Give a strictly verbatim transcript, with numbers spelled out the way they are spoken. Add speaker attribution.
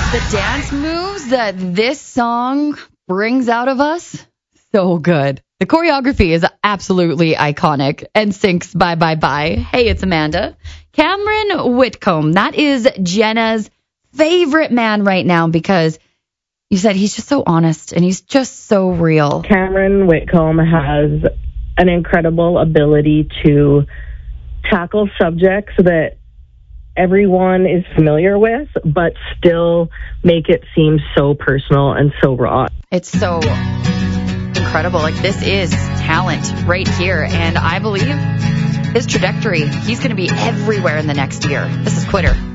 Speaker 1: The dance moves that this song brings out of us, so good. The choreography is absolutely iconic. N Sync's Bye Bye Bye. Hey, it's Amanda. Cameron Whitcomb, that is Jenna's favorite man right now because you said he's just so honest and he's just so real.
Speaker 2: Cameron Whitcomb has an incredible ability to tackle subjects that everyone is familiar with, but still make it seem so personal and so raw.
Speaker 1: It's so incredible. Like, this is talent right here. And I believe his trajectory, he's going to be everywhere in the next year. This is Quitter.